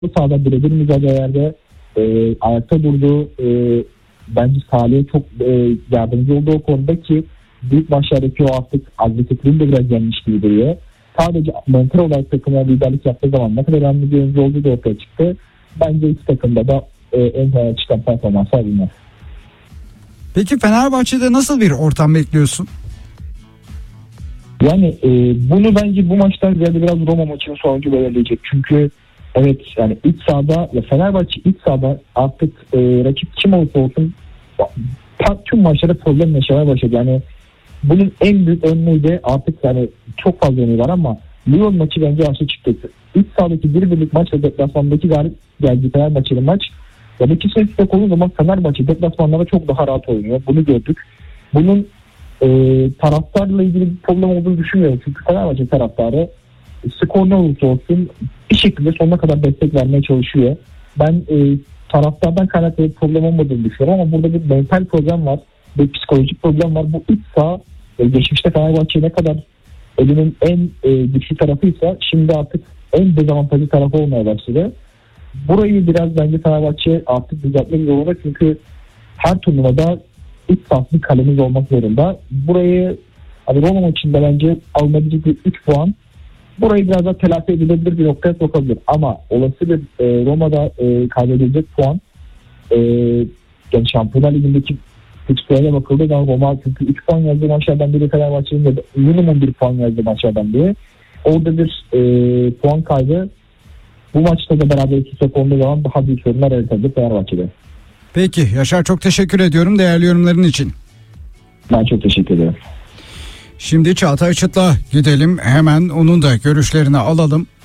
bu sahada birebir mücadelelerde ayakta durduğu, bence Salih'e çok yardımcı olduğu o konuda ki büyük maçlardaki o artık agresifliğini de biraz yenmiş gibi duruyor. Sadece mental olarak takıma liderlik yaptığı zaman ne kadar önemli bir oyuncu olduğu da ortaya çıktı. Bence iki takımda da en öne çıkan performanslar bunlar. Peki Fenerbahçe'de nasıl bir ortam bekliyorsun? Yani bunu bence bu maçtan ziyade biraz Roma maçının sonucu belirleyecek. Çünkü evet, yani iç sahada ya Fenerbahçe iç sahada artık rakip kim olursa olsun tüm maçlarda problem yaşamaya başladı. Yani bunun en büyük örneği de artık, yani çok fazla örneği var ama Lyon maçı bence aşağı çıktı. İç sahadaki birlik maç ve deplasmandaki galip geldi Fenerbahçe'nin maç. Yani iki sayısı olduğu zaman Fenerbahçe deplasmanlara çok daha rahat oynuyor. Bunu gördük. Bunun taraftarla ilgili bir problem olduğunu düşünmüyorum. Çünkü Fenerbahçe taraftarı skor ne olursa olsun bir şekilde sonuna kadar destek vermeye çalışıyor. Ben taraftardan kaynaklı bir problem olmadığını düşünüyorum ama burada bir mental problem var. Bir psikolojik problem var. Bu iç saha geçmişte Fenerbahçe ne kadar elinin en güçlü tarafıysa şimdi artık en dezavantajlı tarafı olmaya başladı. Burayı biraz bence Fenerbahçe artık düzeltmek zorunda, çünkü her turnuvada iç sahası kalemiz olmak zorunda. Burayı hani Roma maçında bence alınabilecek bir 3 puan. Burayı biraz daha telafi edilebilir bir noktaya sokabilir. Ama olası bir Roma'da kaybedilecek puan yani Şampiyonlar Ligi'ndeki fikstürlerine bakıldığı zaman Roma çünkü 3 puan yazdığı maçlardan biri, Fenerbahçe'nin de minimum 1 puan yazdığı maçlardan biri. Orada bir puan kaybı bu maçta da beraber iki sonunda zaman daha büyük sorunlar yaratabilir Fenerbahçe'de. Peki Yaşar, çok teşekkür ediyorum değerli yorumların için. Ben çok teşekkür ederim. Şimdi Çağatay Çıt'la gidelim, hemen onun da görüşlerini alalım.